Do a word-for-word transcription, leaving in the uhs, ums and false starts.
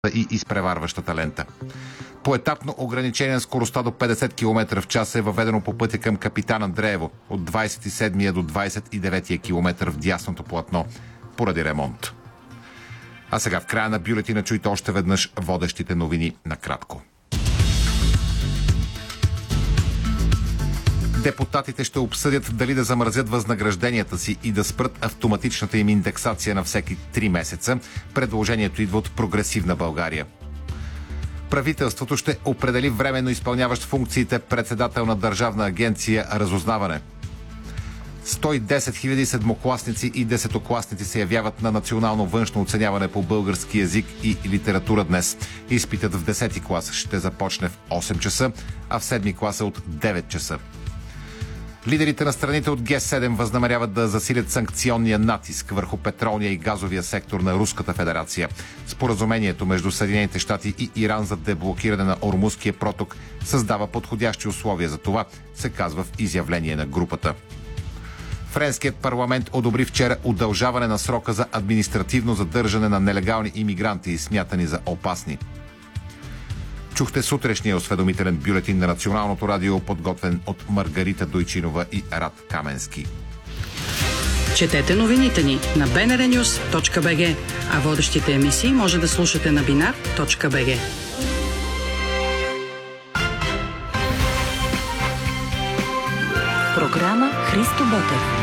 и изпреварващата лента. Поетапно ограничение на скоростта до петдесет километра в час е въведено по пътя към Капитан Андреево от двадесет и седмия до двадесет и деветия километър в дясното платно поради ремонт. А сега в края на бюлетина чуйте още веднъж водещите новини накратко. Депутатите ще обсъдят дали да замразят възнагражденията си и да спрат автоматичната им индексация на всеки три месеца. Предложението идва от Прогресивна България. Правителството ще определи временно изпълняващ функциите председател на Държавна агенция Разузнаване. сто и десет хиляди седмокласници и десетокласници се явяват на национално външно оценяване по български език и литература днес. Изпитът в десети клас ще започне в осем часа, а в седми клас от девет часа. Лидерите на страните от Ге седем възнамеряват да засилят санкционния натиск върху петролния и газовия сектор на Руската федерация. Споразумението между Съединените щати и Иран за деблокиране на Ормузския проток създава подходящи условия за това, се казва в изявление на групата. Френският парламент одобри вчера удължаване на срока за административно задържане на нелегални имигранти, смятани за опасни. Чухте сутрешния осведомителен бюлетин на Националното радио, подготвен от Маргарита Дойчинова и Рад Каменски. Четете новините ни на би ен ар нюз точка би джи, а водещите емисии може да слушате на бинар точка би джи. Програма Христо Ботев.